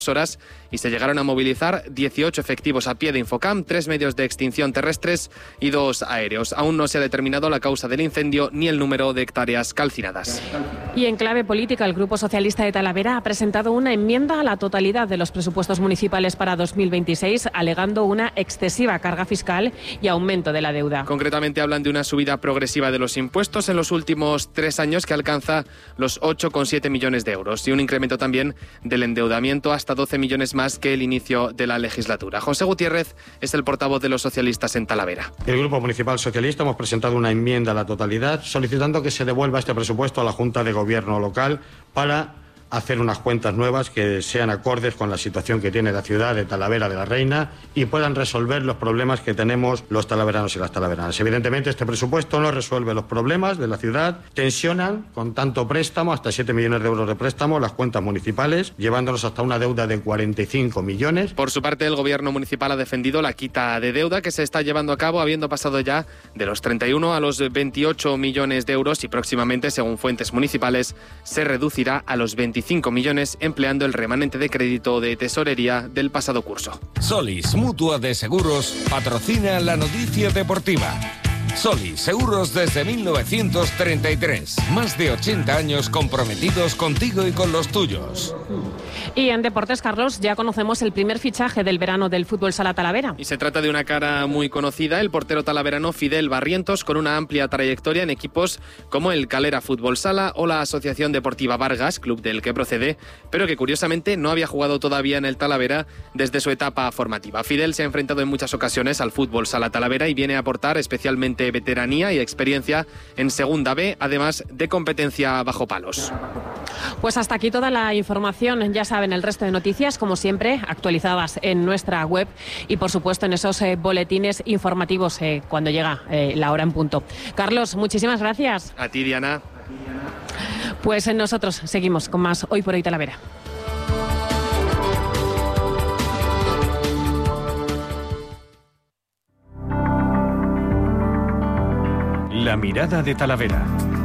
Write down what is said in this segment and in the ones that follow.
horas y se llegaron a movilizar 18 efectivos a pie de Infocam, 3 medios de extinción terrestres y 2 aéreos. Aún no se ha determinado la causa del incendio ni el número de hectáreas calcinadas. Y en clave política, el Grupo Socialista de Talavera ha presentado una enmienda a la totalidad de los presupuestos municipales para 2026, alegando una excesiva carga fiscal y aumento de la deuda. Concretamente hablan de una subida progresiva de los impuestos en los últimos 3 años que alcanza los 8,7 millones de euros y un incremento también del endeudamiento hasta 12 millones más que el inicio de la legislatura. José Gutiérrez es el portavoz de los socialistas en Talavera. El Grupo Municipal Socialista hemos presentado una enmienda a la totalidad solicitando que se devuelva este presupuesto a la Junta de Gobierno local para hacer unas cuentas nuevas que sean acordes con la situación que tiene la ciudad de Talavera de la Reina y puedan resolver los problemas que tenemos los talaveranos y las talaveranas. Evidentemente, este presupuesto no resuelve los problemas de la ciudad, tensionan con tanto préstamo, hasta 7 millones de euros de préstamo, las cuentas municipales, llevándonos hasta una deuda de 45 millones. Por su parte, el Gobierno municipal ha defendido la quita de deuda que se está llevando a cabo, habiendo pasado ya de los 31 a los 28 millones de euros y próximamente, según fuentes municipales, se reducirá a los 25 millones empleando el remanente de crédito de tesorería del pasado curso. Solís, Mutua de Seguros, patrocina la noticia deportiva. Solís, seguros desde 1933. Más de 80 años comprometidos contigo y con los tuyos. Y en deportes, Carlos, ya conocemos el primer fichaje del verano del Fútbol Sala Talavera. Y se trata de una cara muy conocida, el portero talaverano Fidel Barrientos, con una amplia trayectoria en equipos como el Calera Fútbol Sala o la Asociación Deportiva Vargas, club del que procede, pero que curiosamente no había jugado todavía en el Talavera desde su etapa formativa. Fidel se ha enfrentado en muchas ocasiones al Fútbol Sala Talavera y viene a aportar especialmente veteranía y experiencia en Segunda B, además de competencia bajo palos. Pues hasta aquí toda la información. Ya saben, el resto de noticias, como siempre, actualizadas en nuestra web y, por supuesto, en esos boletines informativos cuando llega la hora en punto. Carlos, muchísimas gracias. A ti, Diana. Pues nosotros seguimos con más Hoy por Hoy Talavera. La mirada de Talavera.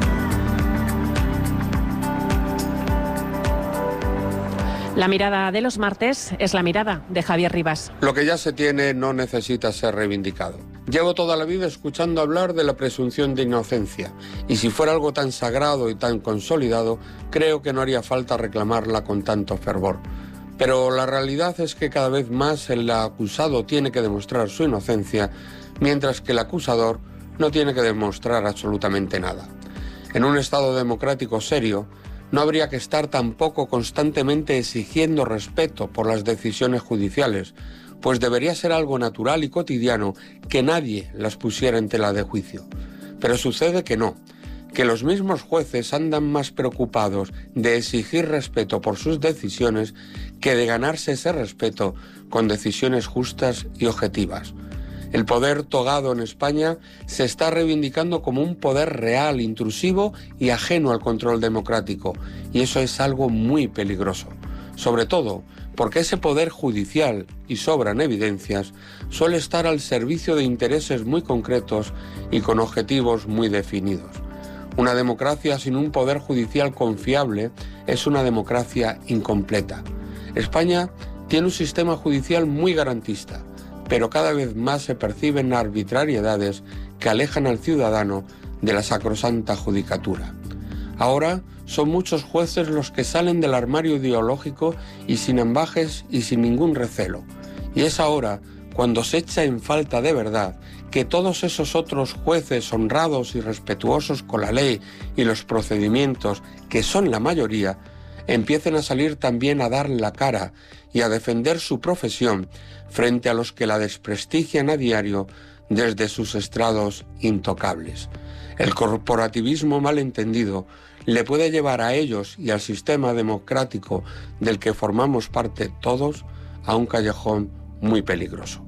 La mirada de los martes es la mirada de Javier Rivas. Lo que ya se tiene no necesita ser reivindicado. Llevo toda la vida escuchando hablar de la presunción de inocencia, y si fuera algo tan sagrado y tan consolidado, creo que no haría falta reclamarla con tanto fervor. Pero la realidad es que cada vez más el acusado tiene que demostrar su inocencia, mientras que el acusador no tiene que demostrar absolutamente nada. En un Estado democrático serio, no habría que estar tampoco constantemente exigiendo respeto por las decisiones judiciales, pues debería ser algo natural y cotidiano que nadie las pusiera en tela de juicio. Pero sucede que no, que los mismos jueces andan más preocupados de exigir respeto por sus decisiones que de ganarse ese respeto con decisiones justas y objetivas. El poder togado en España se está reivindicando como un poder real, intrusivo y ajeno al control democrático, y eso es algo muy peligroso. Sobre todo porque ese poder judicial, y sobran evidencias, suele estar al servicio de intereses muy concretos y con objetivos muy definidos. Una democracia sin un poder judicial confiable es una democracia incompleta. España tiene un sistema judicial muy garantista, pero cada vez más se perciben arbitrariedades que alejan al ciudadano de la sacrosanta judicatura. Ahora son muchos jueces los que salen del armario ideológico y sin ambages y sin ningún recelo. Y es ahora, cuando se echa en falta de verdad, que todos esos otros jueces honrados y respetuosos con la ley y los procedimientos, que son la mayoría, empiecen a salir también a dar la cara y a defender su profesión frente a los que la desprestigian a diario desde sus estrados intocables. El corporativismo malentendido le puede llevar a ellos y al sistema democrático del que formamos parte todos a un callejón muy peligroso.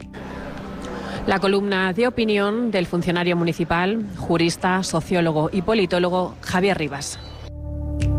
La columna de opinión del funcionario municipal, jurista, sociólogo y politólogo Javier Rivas.